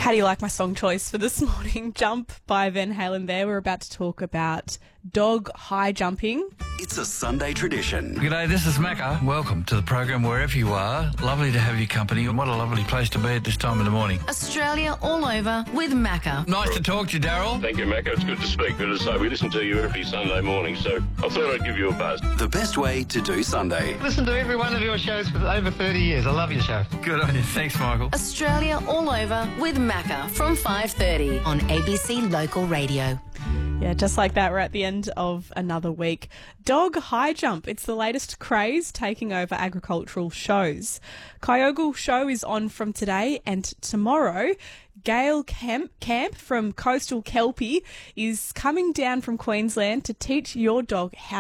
How do you like my song choice for this morning? Jump by Van Halen there. We're about to talk about dog high jumping. It's a Sunday tradition. G'day, this is Macca. Welcome to the program wherever you are. Lovely to have your company, and what a lovely place to be at this time of the morning. Australia all over with Macca. Nice to talk to you, Daryl. Thank you, Macca. It's good to speak. Good to say, we listen to you every Sunday morning, so I thought I'd give you a buzz. The best way to do Sunday. Listen to every one of your shows for over 30 years. I love your show. Good on you. Thanks, Michael. Australia all over with Macca from 5:30 on ABC Local Radio. Yeah, just like that, we're at the end of another week. Dog high jump. It's the latest craze taking over agricultural shows. Kyogle Show is on from today, and tomorrow Gail Camp from Coastal Kelpie is coming down from Queensland to teach your dog how